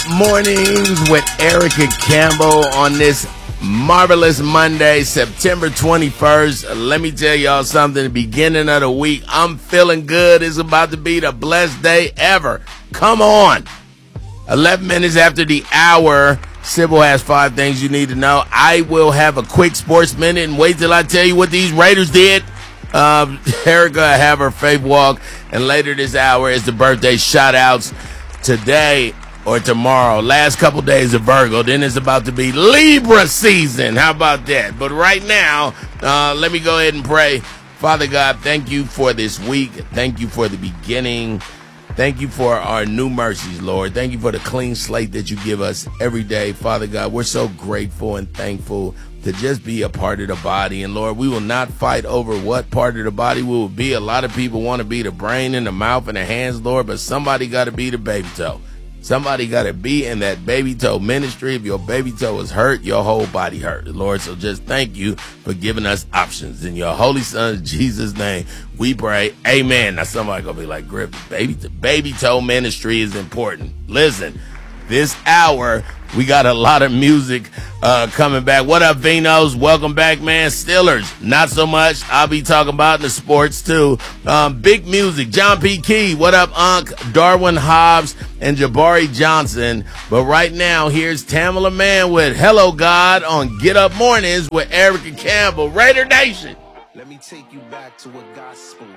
Mornings with Erica Campbell on this marvelous Monday, September 21st. Let me tell y'all something. The beginning of the week, I'm feeling good. It's about to be the blessed day ever. Come on. 11 minutes after the hour, Sybil has 5 things you need to know. I will have a quick sports minute and wait till I tell you what these Raiders did. Erica have her faith walk, and later this hour is the birthday shout-outs today or tomorrow. Last couple days of Virgo, then it's about to be Libra season. How about that? But right now, let me go ahead and pray. Father God, thank you for this week. Thank you for the beginning. Thank you for our new mercies, Lord. Thank you for the clean slate that you give us every day. Father God, we're so grateful and thankful to just be a part of the body. And Lord, we will not fight over what part of the body we will be. A lot of people want to be the brain and the mouth and the hands, Lord, but somebody got to be the baby toe. Somebody got to be in that baby toe ministry. If your baby toe is hurt, your whole body hurt, Lord. So just thank you for giving us options. In your holy son, Jesus' name, we pray. Amen. Now somebody going to be like, Griff, baby toe ministry is important. Listen, this hour, we got a lot of music coming back. What up, Vinos? Welcome back, man. Steelers, not so much. I'll be talking about the sports, too. Big music. John P. Key, what up, Unc? Darwin Hobbs and Jabari Johnson. But right now, here's Tamala Mann with Hello, God on Get Up Mornings with Erica Campbell. Raider Nation. Let me take you back to a gospel